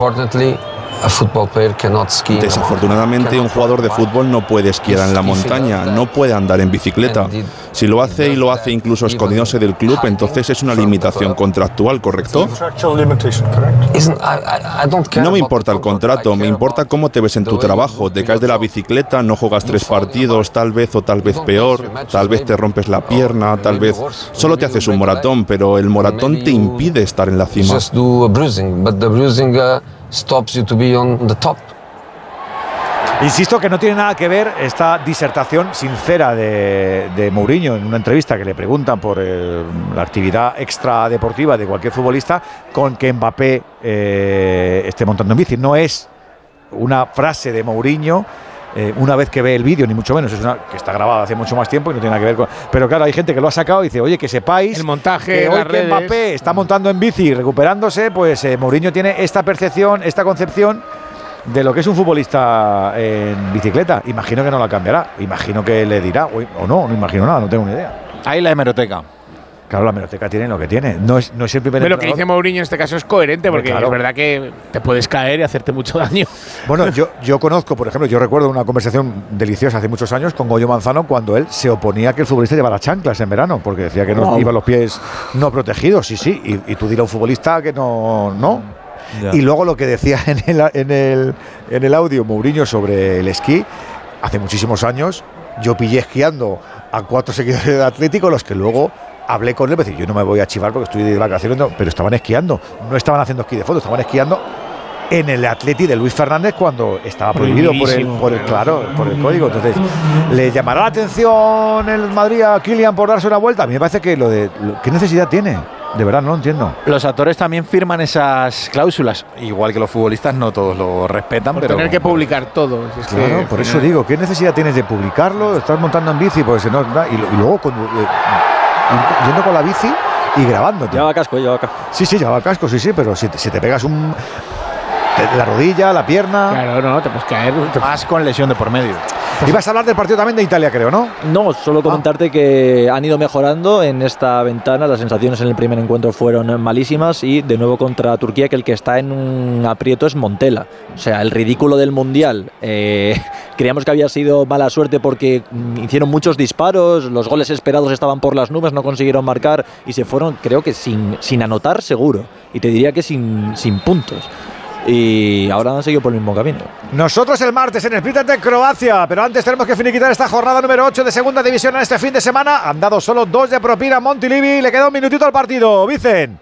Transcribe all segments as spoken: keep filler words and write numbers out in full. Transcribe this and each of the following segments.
Desafortunadamente, un jugador de fútbol no puede esquiar en la montaña, no puede andar en bicicleta. Si lo hace y lo hace incluso escondiéndose del club, entonces es una limitación contractual, ¿correcto? No me importa el contrato, me importa cómo te ves en tu trabajo. Te caes de la bicicleta, no juegas tres partidos, tal vez o tal vez peor, tal vez te rompes la pierna, tal vez solo te haces un moratón, pero el moratón te impide estar en la cima. Stops you to be on the top. Insisto que no tiene nada que ver esta disertación sincera de, de Mourinho en una entrevista que le preguntan por eh, la actividad extradeportiva de cualquier futbolista con que Mbappé eh, esté montando en bici. No es una frase de Mourinho eh, una vez que ve el vídeo, ni mucho menos. Es una que está grabada hace mucho más tiempo y no tiene nada que ver con... Pero claro, hay gente que lo ha sacado y dice, oye, que sepáis el montaje, que hoy que Mbappé está montando en bici y recuperándose, pues eh, Mourinho tiene esta percepción, esta concepción de lo que es un futbolista en bicicleta. Imagino que no la cambiará. Imagino que le dirá, o no, no imagino nada, no tengo ni idea. Ahí la hemeroteca. Claro, la hemeroteca tiene lo que tiene. No es, no es el primer Pero lo que dice Mourinho en este caso es coherente, porque claro, es verdad que te puedes caer y hacerte mucho daño. Bueno, yo, yo conozco, por ejemplo, yo recuerdo una conversación deliciosa hace muchos años con Goyo Manzano cuando él se oponía a que el futbolista llevara chanclas en verano, porque decía que no wow. iban los pies no protegidos. Sí, sí, y, y tú dirás a un futbolista que no, no. Ya. Y luego lo que decía en el, en, el, en el audio Mourinho sobre el esquí, hace muchísimos años, yo pillé esquiando a cuatro seguidores de Atlético, los que luego hablé con él, decir, yo no me voy a chivar porque estoy de vacaciones, no, pero estaban esquiando, no estaban haciendo esquí de fondo, estaban esquiando en el Atleti de Luis Fernández cuando estaba prohibido por el, por el claro, por el código. Entonces, ¿le llamará la atención el Madrid a Kylian por darse una vuelta? A mí me parece que lo de lo, ¿qué necesidad tiene? De verdad, no lo entiendo. Los actores también firman esas cláusulas, igual que los futbolistas, no todos lo respetan, por pero tener que publicar todo. Es claro, que, por eso digo, ¿qué necesidad tienes de publicarlo? Estás montando en bici, pues no, y, y luego con, eh, yendo con la bici y grabando. Lleva casco, lleva casco. Sí, sí, lleva casco, sí, sí, pero si te, si te pegas un te, la rodilla, la pierna. Claro, no, te puedes caer. Te más con lesión de por medio. Ibas a hablar del partido también de Italia, creo, ¿no? No, solo comentarte ah. que han ido mejorando en esta ventana. Las sensaciones en el primer encuentro fueron malísimas y de nuevo contra Turquía, que el que está en un aprieto es Montella. O sea, el ridículo del Mundial. Eh, creíamos que había sido mala suerte porque hicieron muchos disparos, los goles esperados estaban por las nubes, no consiguieron marcar y se fueron, creo que sin, sin anotar seguro. Y te diría que sin, sin puntos. Y ahora han seguido por el mismo camino. Nosotros el martes en el Split de Croacia, pero antes tenemos que finiquitar esta jornada número ocho de segunda división en este fin de semana. Han dado solo dos de propina a Montilivi, le queda un minutito al partido. Vicen.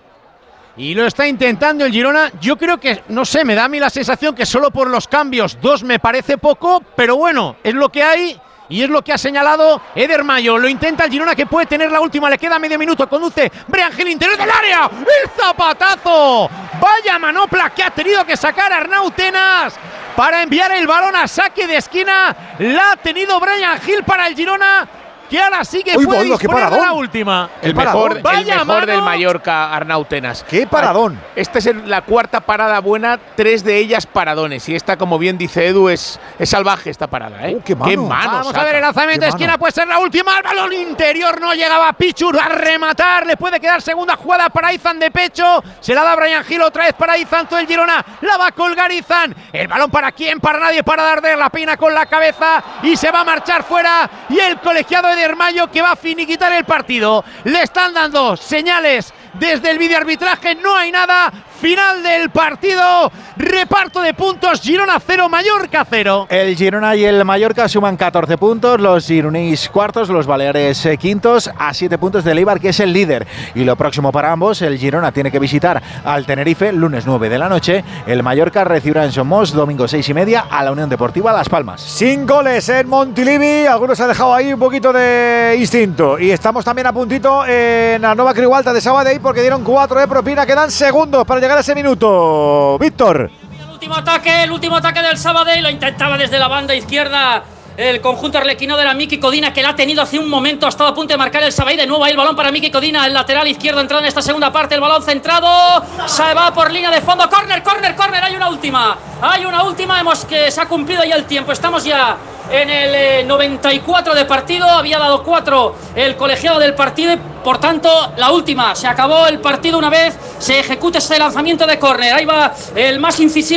Y lo está intentando el Girona. Yo creo que, no sé, me da a mí la sensación que solo por los cambios dos me parece poco, pero bueno, es lo que hay. Y es lo que ha señalado Eder Mayo. Lo intenta el Girona, que puede tener la última. Le queda medio minuto. Conduce Brian Gil, interior del área. ¡El zapatazo! Vaya manopla que ha tenido que sacar Arnau Tenas para enviar el balón a saque de esquina. La ha tenido Brian Gil para el Girona, que ahora sí que Uy, puede bueno, disponer de la última. El mejor, el mejor del Mallorca, Arnau Tenas. ¡Qué paradón! Esta es la cuarta parada buena, tres de ellas paradones. Y esta, como bien dice Edu, es, es salvaje esta parada, ¿eh? Uh, ¡Qué mano! ¡Qué mano! Vamos saca. a ver el lanzamiento de esquina, puede ser la última. El balón interior no llegaba Pichur a rematar. Le puede quedar segunda jugada para Izan de pecho. Se la da Brian Gil otra vez para Izan. Todo el Girona la va a colgar Izan. El balón para quién, para nadie, para Darder. La peina con la cabeza y se va a marchar fuera. Y el colegiado Eder Mayo, que va a finiquitar el partido. Le están dando señales desde el videoarbitraje, no hay nada. Final del partido, reparto de puntos, Girona cero, Mallorca cero. El Girona y el Mallorca suman catorce puntos, los gironís cuartos, los baleares eh, quintos, a siete puntos del Eibar, que es el líder. Y lo próximo para ambos, el Girona tiene que visitar al Tenerife lunes nueve de la noche, el Mallorca recibirá en Somos domingo seis y media a la Unión Deportiva Las Palmas. Sin goles en Montilivi, algunos han dejado ahí un poquito de instinto. Y estamos también a puntito en la Nova Crigualta de Sabadell, porque dieron cuatro de propina, quedan segundos para llegar a ese minuto. Víctor. El último ataque, el último ataque del Sabadell, lo intentaba desde la banda izquierda el conjunto arlequino de la Miki Codina, que la ha tenido hace un momento, ha estado a punto de marcar el Sabadell. De nuevo ahí el balón para Miki Codina, el lateral izquierdo entrando en esta segunda parte, el balón centrado, se va por línea de fondo, córner, córner, córner, hay una última, hay una última, hemos que se ha cumplido ya el tiempo, estamos ya en el eh, noventa y cuatro de partido, había dado cuatro el colegiado del partido y por tanto la última, se acabó el partido una vez se ejecuta ese lanzamiento de córner, ahí va el más incisivo